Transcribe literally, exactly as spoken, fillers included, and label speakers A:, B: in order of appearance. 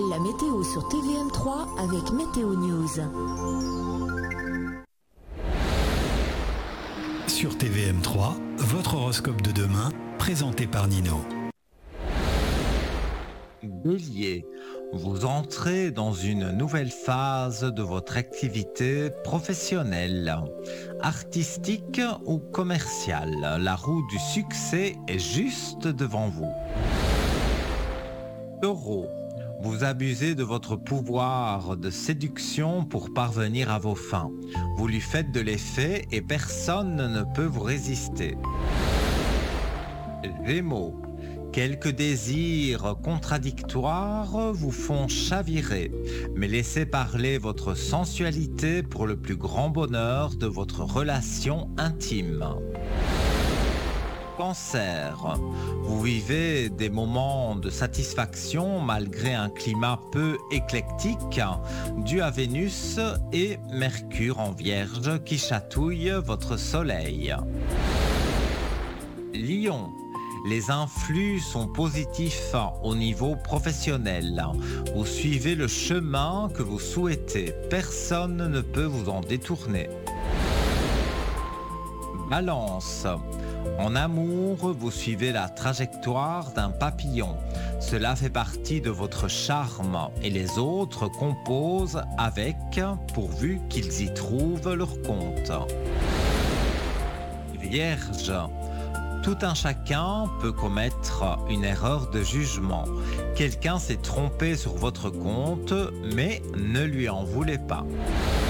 A: La météo sur T V M trois avec Météo News.
B: Sur T V M trois, votre horoscope de demain, présenté par Nino.
C: Bélier, vous entrez dans une nouvelle phase de votre activité professionnelle, artistique ou commerciale. La roue du succès est juste devant vous. Taureau, vous abusez de votre pouvoir de séduction pour parvenir à vos fins. Vous lui faites de l'effet et personne ne peut vous résister. Gémeaux, quelques désirs contradictoires vous font chavirer, mais laissez parler votre sensualité pour le plus grand bonheur de votre relation intime. Cancer, vous vivez des moments de satisfaction malgré un climat peu éclectique dû à Vénus et Mercure en Vierge qui chatouillent votre soleil. Lion, les influx sont positifs au niveau professionnel. Vous suivez le chemin que vous souhaitez. Personne ne peut vous en détourner. Balance, en amour, vous suivez la trajectoire d'un papillon. Cela fait partie de votre charme et les autres composent avec, pourvu qu'ils y trouvent leur compte. Vierge, tout un chacun peut commettre une erreur de jugement. Quelqu'un s'est trompé sur votre compte, mais ne lui en voulez pas.